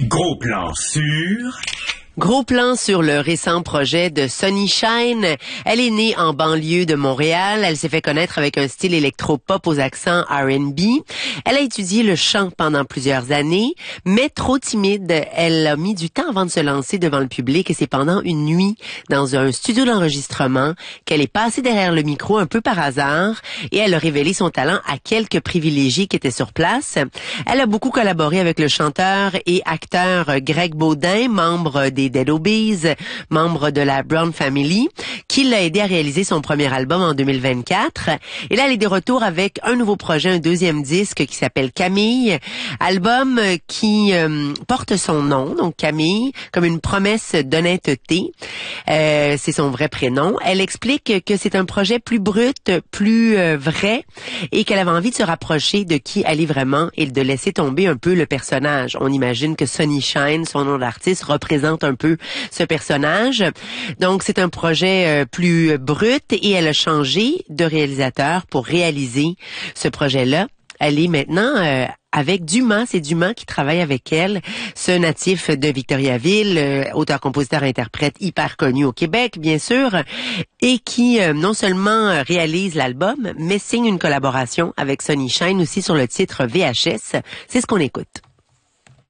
Gros plan sur... Gros plan sur le récent projet de Sunny Shine. Elle est née en banlieue de Montréal. Elle s'est fait connaître avec un style électro-pop aux accents R&B. Elle a étudié le chant pendant plusieurs années, mais trop timide. Elle a mis du temps avant de se lancer devant le public et c'est pendant une nuit dans un studio d'enregistrement qu'elle est passée derrière le micro un peu par hasard et elle a révélé son talent à quelques privilégiés qui étaient sur place. Elle a beaucoup collaboré avec le chanteur et acteur Greg Baudin, membre des Dead Obies, membre de la Brown Family, qui l'a aidé à réaliser son premier album en 2024. Et là, elle est de retour avec un nouveau projet, un deuxième disque qui s'appelle Camille, album qui porte son nom, donc Camille, comme une promesse d'honnêteté. C'est son vrai prénom. Elle explique que c'est un projet plus brut, plus vrai, et qu'elle avait envie de se rapprocher de qui elle est vraiment et de laisser tomber un peu le personnage. On imagine que Sunny Shine, son nom d'artiste, représente un peu ce personnage. Donc, c'est un projet plus brut et elle a changé de réalisateur pour réaliser ce projet-là. Elle est maintenant avec Dumas, c'est Dumas qui travaille avec elle, ce natif de Victoriaville, auteur-compositeur-interprète hyper connu au Québec, bien sûr, et qui non seulement réalise l'album, mais signe une collaboration avec Sunny Shine aussi sur le titre VHS. C'est ce qu'on écoute.